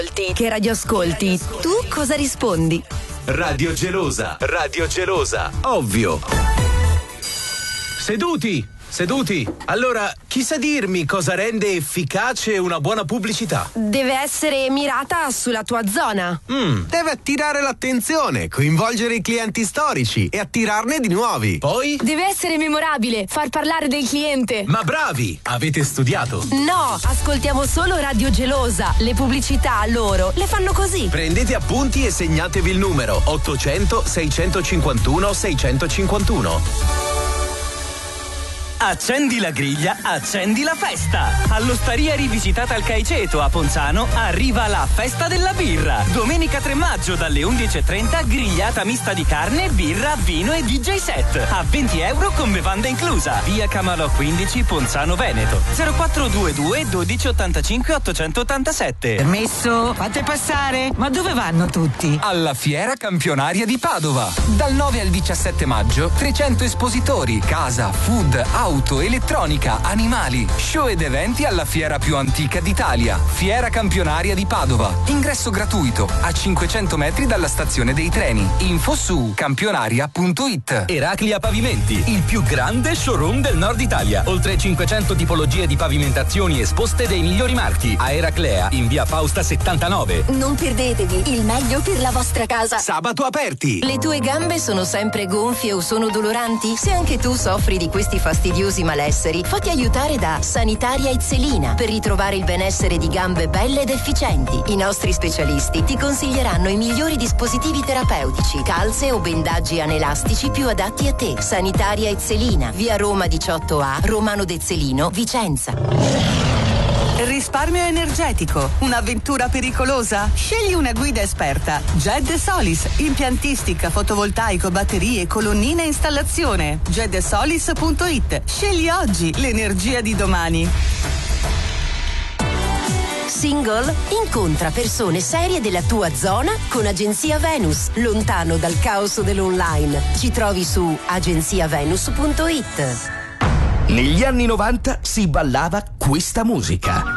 Che radio ascolti? Tu cosa rispondi? Radio Gelosa, ovvio. Seduti. Allora, chi sa dirmi cosa rende efficace una buona pubblicità? Deve essere mirata sulla tua zona. Deve attirare l'attenzione, coinvolgere i clienti storici e attirarne di nuovi. Poi? Deve essere memorabile, far parlare del cliente. Ma bravi! Avete studiato? No, ascoltiamo solo Radio Gelosa. Le pubblicità loro le fanno così. Prendete appunti e segnatevi il numero 800 651 651. Accendi la griglia, accendi la festa! All'Osteria rivisitata al Caiceto a Ponzano arriva la festa della birra. Domenica 3 maggio dalle 11:30 grigliata mista di carne, birra, vino e DJ set. A €20 con bevanda inclusa. Via Camalò 15, Ponzano Veneto. 0422 1285 887. Permesso? Fate passare. Ma dove vanno tutti? Alla Fiera Campionaria di Padova. Dal 9 al 17 maggio 300 espositori, casa, food, auto, elettronica, animali, show ed eventi alla fiera più antica d'Italia. Fiera Campionaria di Padova. Ingresso gratuito a 500 metri dalla stazione dei treni. Info su campionaria.it. Eraclia Pavimenti, il più grande showroom del nord Italia. Oltre 500 tipologie di pavimentazioni esposte dei migliori marchi. A Eraclea, in via Fausta 79. Non perdetevi il meglio per la vostra casa. Sabato aperti. Le tue gambe sono sempre gonfie o sono doloranti? Se anche tu soffri di questi fastidiosi malesseri, fatti aiutare da Sanitaria Ezzelina per ritrovare il benessere di gambe belle ed efficienti. I nostri specialisti ti consiglieranno i migliori dispositivi terapeutici, calze o bendaggi anelastici più adatti a te. Sanitaria Ezzelina, via Roma 18A, Romano d'Ezzelino, Vicenza. Risparmio energetico, un'avventura pericolosa? Scegli una guida esperta. Ged Solis, impiantistica, fotovoltaico, batterie, colonnine e installazione. gedsolis.it. Scegli oggi l'energia di domani. Single? Incontra persone serie della tua zona con Agenzia Venus, lontano dal caos dell'online. Ci trovi su agenziavenus.it. Negli anni 90 si ballava questa musica.